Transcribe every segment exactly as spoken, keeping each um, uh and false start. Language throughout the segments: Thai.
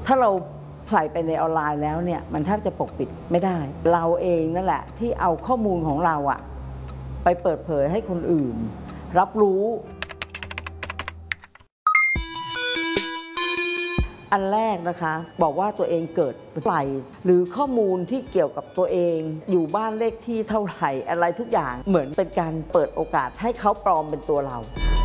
ถ้าเราใส่ไปในออนไลน์แล้วเนี่ยมันแทบจะปกปิดไม่ได้เราเองนั่นแหละที่เอาข้อมูลของเราอะไปเปิดเผยให้คนอื่นรับรู้อันแรกนะคะบอกว่าตัวเองเกิดไปหรือข้อมูลที่เกี่ยวกับตัวเองอยู่บ้านเลขที่เท่าไหร่อะไรทุกอย่างเหมือนเป็นการเปิดโอกาสให้เขาปลอมเป็นตัวเรา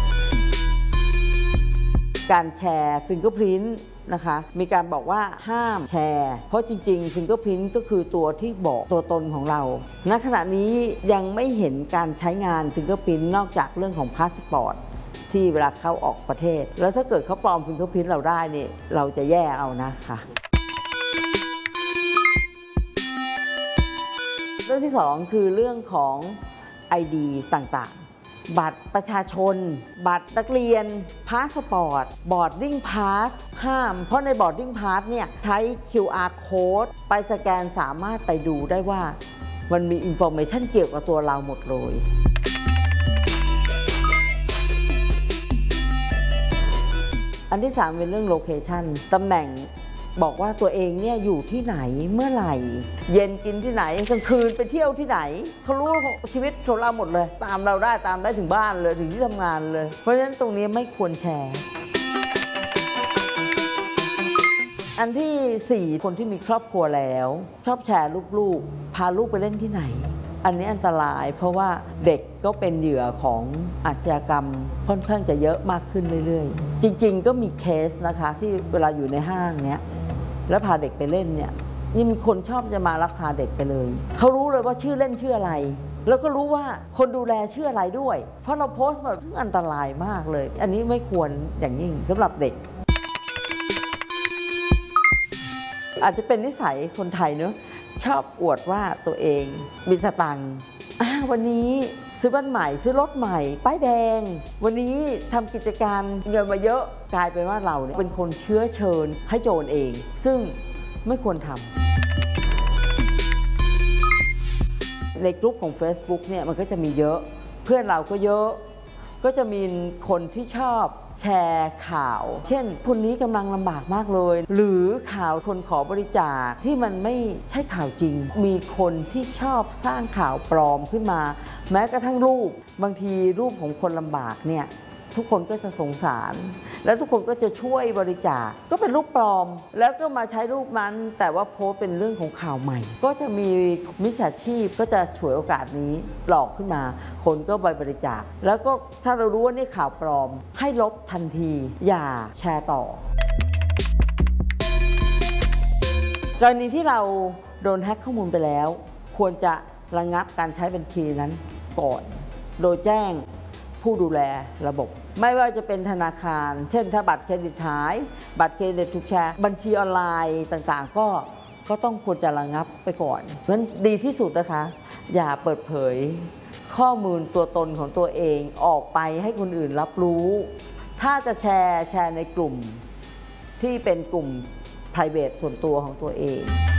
การแชร์ฟิงเกอร์พริ้นท์นะคะมีการบอกว่าห้ามแชร์เพราะจริงๆฟิงเกอร์พริ้นท์ก็คือตัวที่บอกตัวตนของเราณขณะนี้ยังไม่เห็นการใช้งานฟิงเกอร์พริ้นท์นอกจากเรื่องของพาสปอร์ตที่เวลาเข้าออกประเทศแล้วถ้าเกิดเขาปลอมฟิงเกอร์พริ้นท์เราได้เนี่ยเราจะแย่เอานะคะเรื่องที่สองคือเรื่องของ ไอ ดี ต่างๆบัตรประชาชนบัตรนักเรียนพาสปอร์ตบอร์ดดิ้งพาสห้ามเพราะในบอร์ดดิ้งพาสเนี่ยใช้ คิว อาร์ Code ไปสแกนสามารถไปดูได้ว่ามันมีอินโฟเมชันเกี่ยวกับตัวเราหมดเลยอันที่สามเป็นเรื่องโลเคชันตำแหน่งบอกว่าตัวเองเนี่ยอยู่ที่ไหนเมื่อไหร่เย็นกินที่ไหนกลางคืนไปเที่ยวที่ไหนเขารู้ชีวิตของเราหมดเลยตามเราได้ตามได้ถึงบ้านเลยถึงที่ทำงานเลยเพราะฉะนั้นตรงนี้ไม่ควรแชร์อันที่สี่คนที่มีครอบครัวแล้วชอบแชร์ลูกๆพาลูกไปเล่นที่ไหนอันนี้อันตรายเพราะว่าเด็กก็เป็นเหยื่อของอาชญากรรมค่อนข้างจะเยอะมากขึ้นเรื่อยๆจริงๆก็มีเคสนะคะที่เวลาอยู่ในห้างเนี้ยแล้วพาเด็กไปเล่นเนี่ยยังมีคนชอบจะมาลักพาเด็กไปเลยเขารู้เลยว่าชื่อเล่นชื่ออะไรแล้วก็รู้ว่าคนดูแลชื่ออะไรด้วยเพราะเราโพสต์แบบอันตรายมากเลยอันนี้ไม่ควรอย่างยิ่งสำหรับเด็กอาจจะเป็นนิสัยคนไทยเนอะชอบอวดว่าตัวเองมีสตังค์วันนี้ซื้อบ้านใหม่ซื้อรถใหม่ป้ายแดงวันนี้ทำกิจการเงินมาเยอะกลายเป็นว่าเราเนี่ยเป็นคนเชื้อเชิญให้โจรเองซึ่งไม่ควรทำในกลุ่มของ Facebook เนี่ยมันก็จะมีเยอะเพื่อนเราก็เยอะก็จะมีคนที่ชอบแชร์ข่าวเช่นคนนี้กำลังลำบากมากเลยหรือข่าวคนขอบริจาคที่มันไม่ใช่ข่าวจริงมีคนที่ชอบสร้างข่าวปลอมขึ้นมาแม้กระทั่งรูปบางทีรูปของคนลำบากเนี่ยทุกคนก็จะสงสารแล้วทุกคนก็จะช่วยบริจาคก็เป็นรูปปลอมแล้วก็มาใช้รูปนั้นแต่ว่าโพสเป็นเรื่องของข่าวใหม่ก็จะมีมิจฉาชีพก็จะฉวยโอกาสนี้หลอกขึ้นมาคนก็ไปบริจาคแล้วก็ถ้าเรารู้ว่านี่ข่าวปลอมให้ลบทันทีอย่าแชร์ต่อกรณีที่เราโดนแฮ็กข้อมูลไปแล้วควรจะระงับการใช้บัญชีนั้นก่อนโดยแจ้งผู้ดูแลระบบไม่ว่าจะเป็นธนาคารเช่นถ้าบัตรเครดิตหายบัตรเครดิตถูกแชร์บัญชีออนไลน์ต่างๆก็ก็ต้องควรจะระงับไปก่อนเพราะฉะนั้นดีที่สุดนะคะอย่าเปิดเผยข้อมูลตัวตนของตัวเองออกไปให้คนอื่นรับรู้ถ้าจะแชร์แชร์ในกลุ่มที่เป็นกลุ่ม private ส่วนตัวของตัวเอง